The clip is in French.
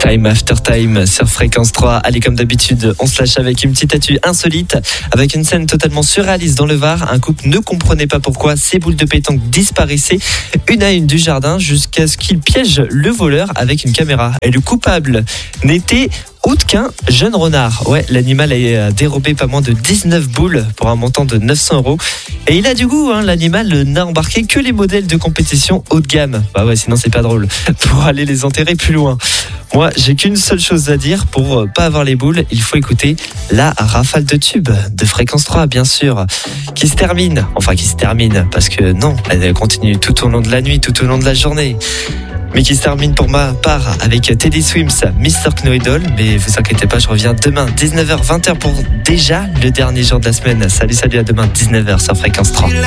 Time After Time sur Fréquence 3. Allez, comme d'habitude, on se lâche avec une petite actu insolite, avec une scène totalement surréaliste dans le Var. Un couple ne comprenait pas pourquoi ces boules de pétanque disparaissaient une à une du jardin jusqu'à ce qu'il piège le voleur avec une caméra. Et le coupable n'était autre qu'un jeune renard. Ouais, l'animal a dérobé pas moins de 19 boules pour un montant de 900 €. Et il a du goût, l'animal n'a embarqué que les modèles de compétition haut de gamme. Bah ouais, sinon c'est pas drôle. Pour aller les enterrer plus loin. Moi, j'ai qu'une seule chose à dire, pour pas avoir les boules, il faut écouter la rafale de tubes de Fréquence 3, bien sûr, qui se termine, parce que non, elle continue tout au long de la nuit, tout au long de la journée. Mais qui se termine pour ma part avec Teddy Swims, Mr. Knoidle. Mais vous inquiétez pas, je reviens demain 19h, 20h pour déjà le dernier jour de la semaine. Salut, à demain 19h sur Fréquence 3.